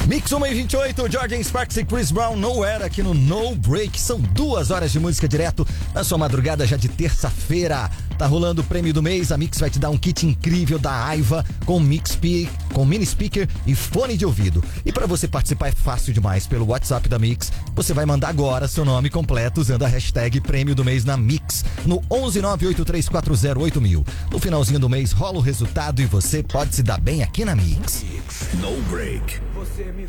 Mix 1:28, Jordan Sparks e Chris Brown, Nowhere, aqui no No Break. São 2 horas de música direto na sua madrugada já de terça-feira. Tá rolando o prêmio do mês, a Mix vai te dar um kit incrível da Aiva com mini speaker e fone de ouvido. E pra você participar é fácil demais, pelo WhatsApp da Mix. Você vai mandar agora seu nome completo usando a hashtag prêmio do mês na Mix, no 11983408000. No finalzinho do mês rola o resultado e você pode se dar bem aqui na Mix. No Break. Você me